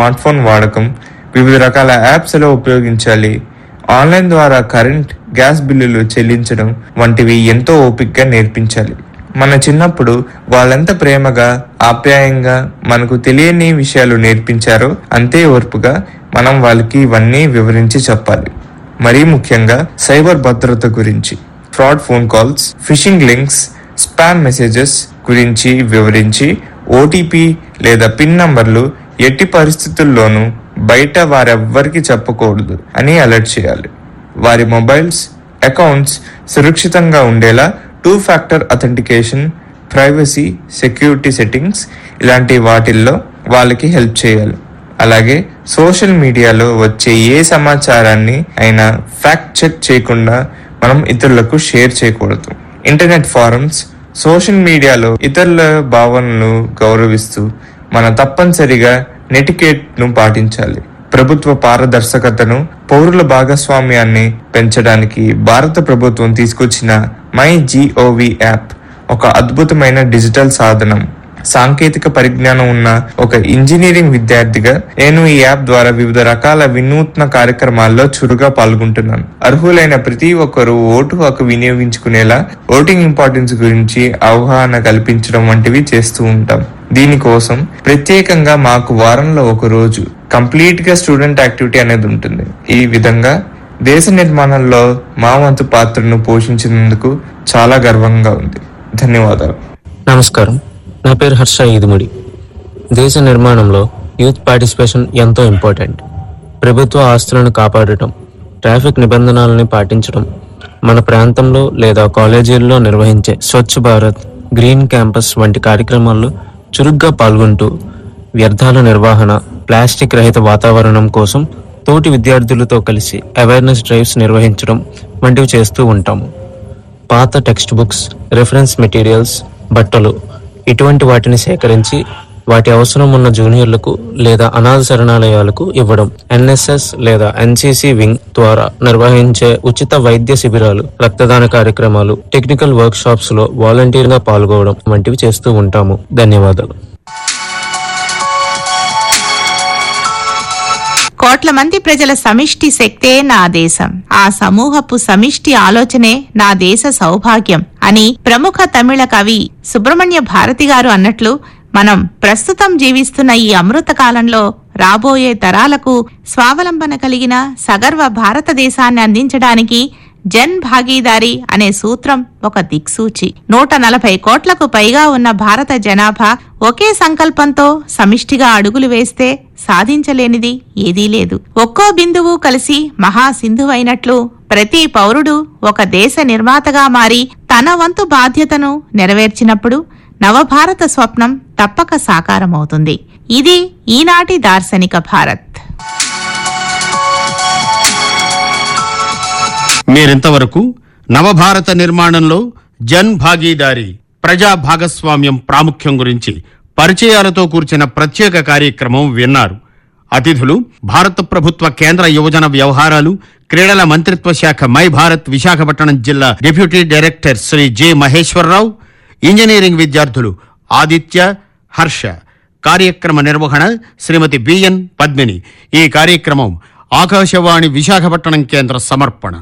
Smart phone వాడకం, వివిధ రకాల యాప్స్ ఎలా ఉపయోగించాలి, ఆన్లైన్ ద్వారా కరెంట్, గ్యాస్ బిల్లులు చెల్లించడం వంటివి ఎంతో ఓపికగా నేర్పించాలి. మన చిన్నప్పుడు వాళ్ళెంత ప్రేమగా, ఆప్యాయంగా మనకు తెలియని విషయాలు నేర్పించారో అంతే ఓర్పుగా మనం వాళ్ళకి ఇవన్నీ వివరించి చెప్పాలి. మరీ ముఖ్యంగా సైబర్ భద్రత గురించి, fraud phone calls, phishing links, spam messages గురించి వివరించి ఓటీపీ లేదా పిన్ నంబర్లు ఎట్టి పరిస్థితుల్లోనూ బయట వారెవ్వరికి చెప్పకూడదు అని అలర్ట్ చేయాలి. వారి మొబైల్స్, అకౌంట్స్ సురక్షితంగా ఉండేలా 2 factor authentication, privacy, security settings ఇలాంటి వాటిల్లో వాళ్ళకి హెల్ప్ చేయాలి. అలాగే సోషల్ మీడియాలో వచ్చే ఏ సమాచారాన్ని అయినా ఫ్యాక్ట్ చెక్ చేయకుండా మనం ఇతరులకు షేర్ చేయకూడదు. ఇంటర్నెట్ ఫారమ్స్, సోషల్ మీడియాలో ఇతరుల భావనలు గౌరవిస్తూ మన తప్పనిసరిగా నెటికేట్ ను పాటించాలి. ప్రభుత్వ పారదర్శకతను, పౌరుల భాగస్వామ్యాన్ని పెంచడానికి భారత ప్రభుత్వం తీసుకొచ్చిన MyGov యాప్ ఒక అద్భుతమైన డిజిటల్ సాధనం. సాంకేతిక పరిజ్ఞానం ఉన్న ఒక ఇంజనీరింగ్ విద్యార్థిగా నేను ఈ యాప్ ద్వారా వివిధ రకాల వినూత్న కార్యక్రమాల్లో చురుగా పాల్గొంటున్నాను. అర్హులైన ప్రతి ఒక్కరూ ఓటు హక్కు వినియోగించుకునేలా ఓటింగ్ ఇంపార్టెన్స్ గురించి అవగాహన కల్పించడం వంటివి చేస్తూ ఉంటాం. దీనికోసం ప్రత్యేకంగా మాకు వారంలో ఒక రోజు కంప్లీట్ గా స్టూడెంట్ యాక్టివిటీ అనేది ఉంటుంది. ఈ విధంగా దేశ నిర్మాణంలో మా వంతు పాత్రను పోషించినందుకు చాలా గర్వంగా ఉంది. ధన్యవాదాలు. నమస్కారం, నా పేరు హర్ష ఈదుముడి. దేశ నిర్మాణంలో యూత్ పార్టిసిపేషన్ ఎంతో ఇంపార్టెంట్. ప్రభుత్వ ఆస్తులను కాపాడటం, ట్రాఫిక్ నిబంధనలను పాటించడం, మన ప్రాంతంలో లేదా కాలేజీల్లో నిర్వహించే స్వచ్ఛ భారత్, గ్రీన్ క్యాంపస్ వంటి కార్యక్రమాల్లో చురుగ్గా పాల్గొంటూ వ్యర్థాల నిర్వహణ, ప్లాస్టిక్ రహిత వాతావరణం కోసం తోటి విద్యార్థులతో కలిసి అవేర్నెస్ డ్రైవ్స్ నిర్వహించడం వంటివి చేస్తూ ఉంటాము. పాత టెక్స్ట్ బుక్స్, రెఫరెన్స్ మెటీరియల్స్, బట్టలు ఇటువంటి వాటిని సేకరించి వాటి అవసరం ఉన్న జూనియర్లకు లేదా అనాథ శరణాలయాలకు ఇవ్వడం, NSS లేదా NCC వింగ్ ద్వారా నిర్వహించే ఉచిత వైద్య శిబిరాలు, రక్తదాన కార్యక్రమాలు, టెక్నికల్ వర్క్ షాప్స్ లో వాలంటీర్ గా పాల్గొనడం వంటివి చేస్తూ ఉంటాము. ధన్యవాదాలు. కోట్ల మంది ప్రజల సమిష్టి శక్తే నా దేశం, ఆ సమూహపు సమిష్టి ఆలోచనే నా దేశ సౌభాగ్యం అని ప్రముఖ తమిళ కవి సుబ్రహ్మణ్య భారతి గారు అన్నట్లు మనం ప్రస్తుతం జీవిస్తున్న ఈ అమృత కాలంలో రాబోయే తరాలకు స్వావలంబన కలిగిన సగర్వ భారతదేశాన్ని అందించడానికి జన్ భాగీదారీ అనే సూత్రం ఒక దిక్సూచి. 140 కోట్లకు పైగా ఉన్న భారత జనాభా ఒకే సంకల్పంతో సమిష్టిగా అడుగులు వేస్తే సాధించలేనిది ఏదీ లేదు. ఒక్కో బిందువు కలిసి మహాసింధువైనట్లు ప్రతి పౌరుడు ఒక దేశ నిర్మాతగా మారి తన వంతు బాధ్యతను నెరవేర్చినప్పుడు నవభారత స్వప్నం తప్పక సాకారమవుతుంది. ఇది ఈనాటి దార్శనిక భారత్. మీరింతవరకు నవభారత నిర్మాణంలో జన్ భాగీదారీ, ప్రజా భాగస్వామ్యం ప్రాముఖ్యం గురించి పరిచయాలతో కూర్చిన ప్రత్యేక కార్యక్రమం విన్నారు. అతిథులు భారత ప్రభుత్వ కేంద్ర యువజన వ్యవహారాలు, క్రీడల మంత్రిత్వ శాఖ మై భారత్ విశాఖపట్నం జిల్లా deputy director Shri J Maheswararao, engineering విద్యార్థులు ఆదిత్య, హర్ష. కార్యక్రమ నిర్వహణ శ్రీమతి బిఎన్ పద్మిని. ఈ కార్యక్రమం ఆకాశవాణి విశాఖపట్నం కేంద్ర సమర్పణ.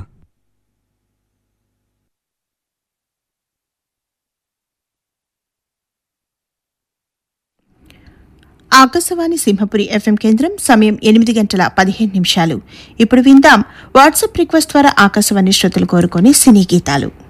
ఆకాశవాణి సింహపురి FM కేంద్రం. సమయం 8:15. ఇప్పుడు విందాం వాట్సాప్ రిక్వెస్ట్ ద్వారా ఆకాశవాణి శ్రోతలు కోరుకొని సినీ గీతాలు.